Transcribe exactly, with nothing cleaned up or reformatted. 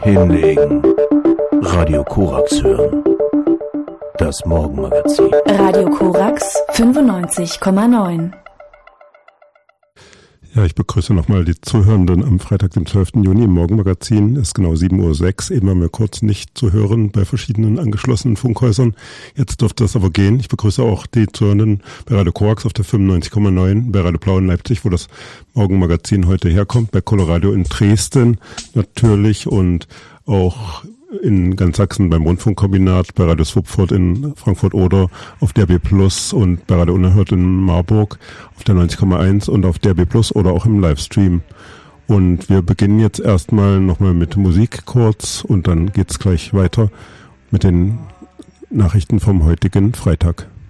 Hinlegen. Radio Korax hören. Das Morgenmagazin. Radio Korax fünfundneunzig Komma neun. Ja, ich begrüße nochmal die Zuhörenden am Freitag, dem zwölften Juni im Morgenmagazin. Es ist genau sieben Uhr sechs, eben haben wir kurz nicht zu hören bei verschiedenen angeschlossenen Funkhäusern. Jetzt dürfte das aber gehen. Ich begrüße auch die Zuhörenden bei Radio Korax auf der fünfundneunzig Komma neun, bei Radio Blau in Leipzig, wo das Morgenmagazin heute herkommt, bei Coloradio in Dresden natürlich und auch in ganz Sachsen beim Rundfunkkombinat, bei Radio Swupfurt in Frankfurt-Oder, auf D R B Plus und bei Radio Unerhört in Marburg auf der neunzig Komma eins und auf D R B Plus oder auch im Livestream. Und wir beginnen jetzt erstmal nochmal mit Musik kurz und dann geht's gleich weiter mit den Nachrichten vom heutigen Freitag.